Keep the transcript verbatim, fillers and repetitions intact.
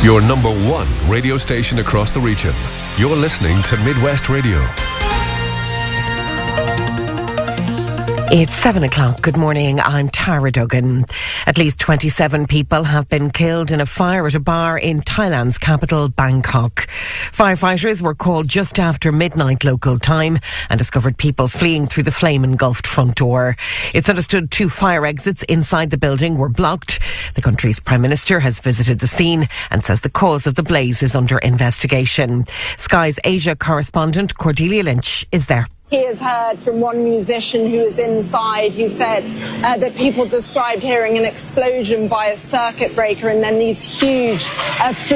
Your number one radio station across the region. You're listening to Midwest Radio. It's seven o'clock. Good morning. I'm Tara Duggan. At least twenty-seven people have been killed in a fire at a bar in Thailand's capital, Bangkok. Firefighters were called just after midnight local time and discovered people fleeing through the flame-engulfed front door. It's understood two fire exits inside the building were blocked. The country's Prime Minister has visited the scene and says the cause of the blaze is under investigation. Sky's Asia correspondent Cordelia Lynch is there. He has heard from one musician who was inside who said uh, that people described hearing an explosion by a circuit breaker and then these huge uh,